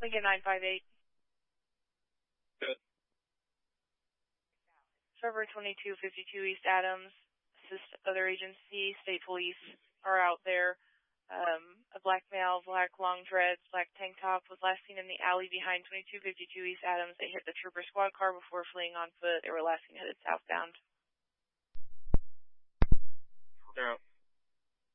Lincoln 958. Good. Server 2252 East Adams. Assist other agency. State police are out there. A black male, black long dreads, black tank top was last seen in the alley behind 2252 East Adams. They hit the trooper squad car before fleeing on foot. They were last seen headed southbound. They're out.